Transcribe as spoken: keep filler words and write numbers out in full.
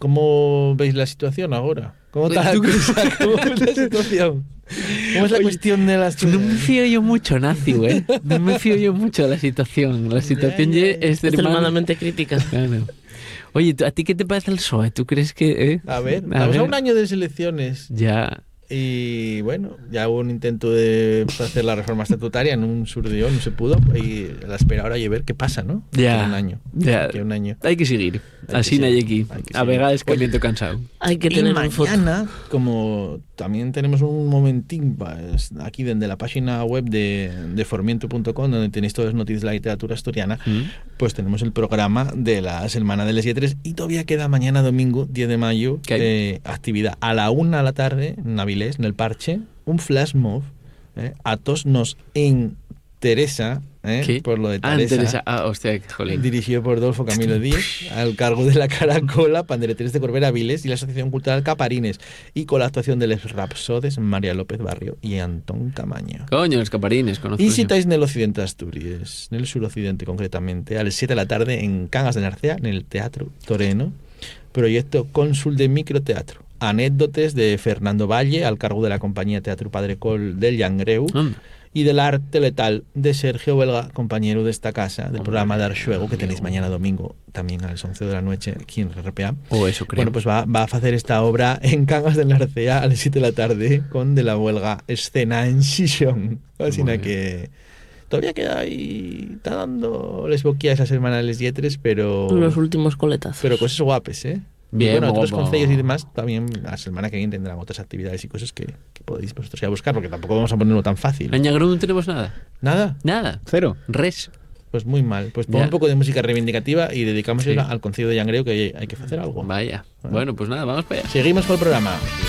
¿cómo veis la situación ahora? ¿Cómo está, ¿Tú crees? ¿Cómo es la situación? ¿Cómo es la Oye, cuestión de las... No me fío yo mucho, Nazi, güey. No me fío yo mucho de la situación. La situación Ya, ya, ya ya. es extremadamente Extremadamente crítica. Claro. Oye, ¿tú- ¿a ti qué te parece el P S O E? ¿Tú crees que...? eh? A ver, A estamos ver. a un año de elecciones Ya... y bueno, ya hubo un intento de hacer la reforma estatutaria en un surdeón, no se pudo, y la espera ahora y ver qué pasa, ¿no? Ya. Que un año. Ya. Que un año. Hay que seguir. Hay que Así no hay seguir, aquí. hay que A seguir. vegades Oye, caliento cansado. Hay que Y tener un foto. mañana, como también tenemos un momentín pues, aquí desde la página web de, de formiento punto com, donde tenéis todas las noticias de la literatura asturiana, Mm. pues tenemos el programa de la Semana de les Lletres y todavía queda mañana domingo, diez de mayo, ¿Qué hay? eh, actividad a la una de la tarde en Avilés, en el Parche, un flash mob. Eh, a todos nos interesa, eh, ¿Qué? por lo de Ah, Teresa. Teresa. Ah, hostia, jolín. Dirigido por Dolfo Camilo Díez, al cargo de la Caracola, Pandereteres de Corbera Viles y la Asociación Cultural Caparines, y con la actuación de los rapsodes María López Barrio y Antón Camaño. Coño, los caparines, conozco. Y yo. si estáis en el occidente de Asturias, en el suroccidente concretamente, a las siete de la tarde en Cangas de Narcea, en el Teatro Toreno, proyecto Cónsul de Microteatro. Anécdotas de Fernando Valle, al cargo de la compañía Teatro Padre Col del Llangreu, Anda. y del arte letal de Sergio Belga, compañero de esta casa, del Hombre, programa de Arxuego, que amigo. tenéis mañana domingo, también a las once de la noche, aquí en R P A. O eso creo. Bueno, pues va, va a hacer esta obra en Cangas de Narcea a las siete de la tarde, con de la huelga escena en Xixón. Así Muy que todavía queda ahí, está dando les boquillas a semana de les Lletres, pero... Los últimos coletazos. Pero cosas guapes, ¿eh? Bien, Y bueno, otros guapo. concellos y demás también la semana que viene tendrán otras actividades y cosas que, que podéis vosotros ir a buscar, porque tampoco vamos a ponerlo tan fácil. En Ñagro no tenemos nada. Nada, Nada. Cero. Res. pues muy mal. Pues pon Ya. un poco de música reivindicativa y dedicamos Sí. al Concello de Llangreo, que hay que hacer algo. Vaya. Ah. Bueno, pues nada, vamos para allá. Seguimos con el programa.